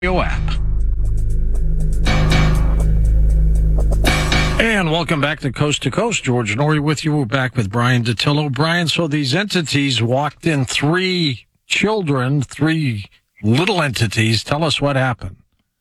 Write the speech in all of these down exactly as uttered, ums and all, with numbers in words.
app. And welcome back to Coast to Coast. George Noory with you. We're back with Brian Dattilo. Brian, so these entities walked in, three children, three little entities. Tell us what happened.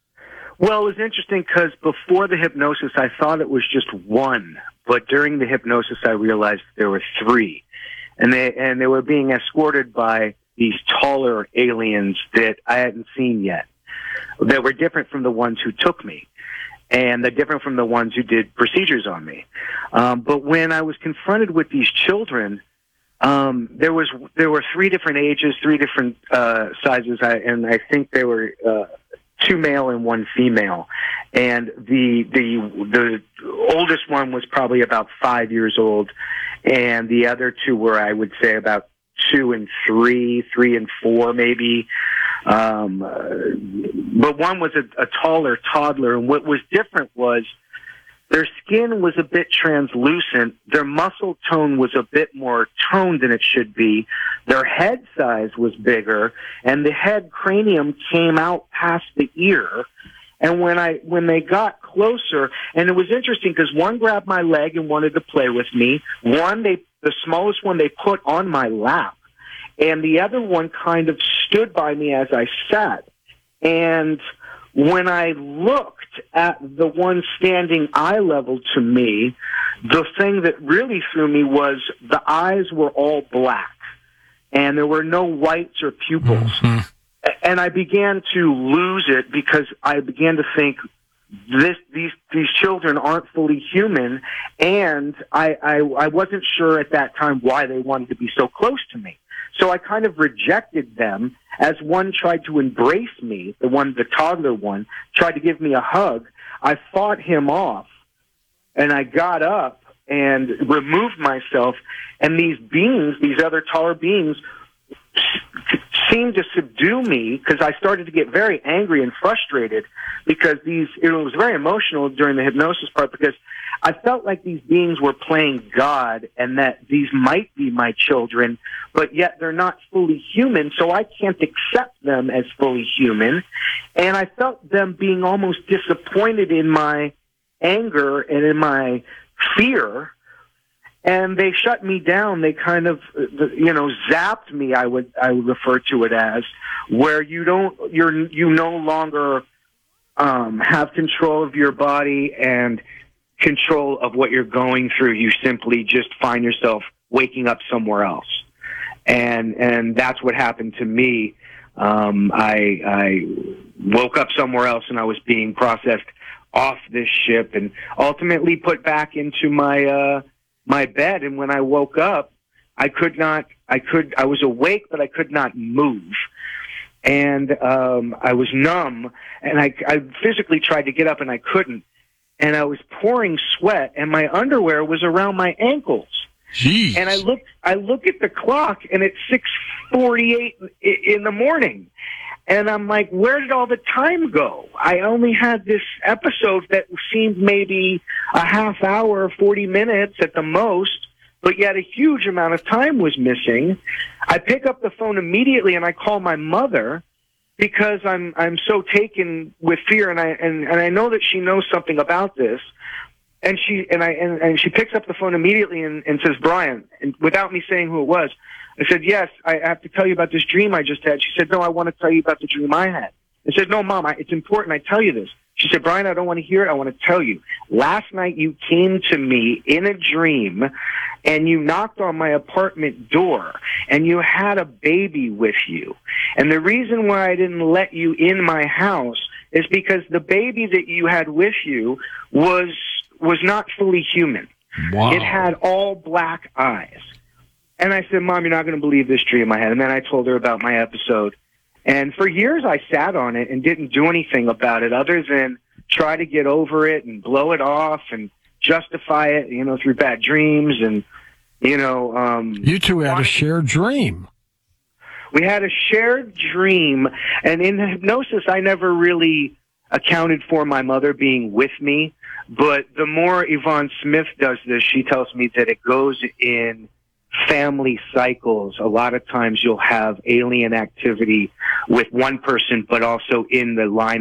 Well, it was interesting because before the hypnosis, I thought it was just one. But during the hypnosis, I realized there were three. And they, and they were being escorted by these taller aliens that I hadn't seen yet. That were different from the ones who took me. And they're different from the ones who did procedures on me. Um, but when I was confronted with these children, um, there was there were three different ages, three different uh, sizes, I, and I think they were uh, two male and one female. And the the the oldest one was probably about five years old, and the other two were, I would say, about two and three, three and four, maybe. Um, uh, but one was a, a taller toddler, and what was different was their skin was a bit translucent, their muscle tone was a bit more toned than it should be, their head size was bigger, and the head cranium came out past the ear. And when I when they got closer, and it was interesting because one grabbed my leg and wanted to play with me, one they the smallest one they put on my lap. And the other one kind of stood by me as I sat. And when I looked at the one standing eye level to me, the thing that really threw me was the eyes were all black. And there were no whites or pupils. Mm-hmm. And I began to lose it because I began to think, this these these children aren't fully human. And I, I, I wasn't sure at that time why they wanted to be so close to me. So I kind of rejected them as one tried to embrace me, the one, the toddler one, tried to give me a hug. I fought him off, and I got up and removed myself, and these beings, these other taller beings, seemed to subdue me because I started to get very angry and frustrated because these, it was very emotional during the hypnosis part because I felt like these beings were playing God and that these might be my children, but yet they're not fully human, so I can't accept them as fully human. And I felt them being almost disappointed in my anger and in my fear. And they shut me down. They kind of, you know, zapped me. I would, I would refer to it as, where you don't, you're, you no longer um, have control of your body and control of what you're going through. You simply just find yourself waking up somewhere else, and and that's what happened to me. Um, I, I woke up somewhere else, and I was being processed off this ship, and ultimately put back into my. Uh, my bed, and when I woke up, I could not, I could, I was awake, but I could not move. And, um, I was numb, and I, I physically tried to get up, and I couldn't. And I was pouring sweat, and my underwear was around my ankles. Jeez. And I look, I look at the clock, and it's six forty-eight in the morning. And I'm like, where did all the time go? I only had this episode that seemed maybe a half hour, forty minutes at the most, but yet a huge amount of time was missing. I pick up the phone immediately and I call my mother because I'm I'm so taken with fear, and I and, and I know that she knows something about this. And she and I and, and she picks up the phone immediately and, and says, Brian, and without me saying who it was, I said, yes, I have to tell you about this dream I just had. She said, no, I want to tell you about the dream I had. I said, no, Mom, I, it's important I tell you this. She said, Brian, I don't want to hear it. I want to tell you. Last night you came to me in a dream, and you knocked on my apartment door, and you had a baby with you. And the reason why I didn't let you in my house is because the baby that you had with you was was not fully human. Wow. It had all black eyes. And I said, Mom, you're not going to believe this dream I had. And then I told her about my episode. And for years I sat on it and didn't do anything about it other than try to get over it and blow it off and justify it, you know, through bad dreams. And, you know... Um, you two had a shared dream. We had a shared dream. And in hypnosis, I never really accounted for my mother being with me. But the more Yvonne Smith does this, she tells me that it goes in family cycles, a lot of times you'll have alien activity with one person, but also in the line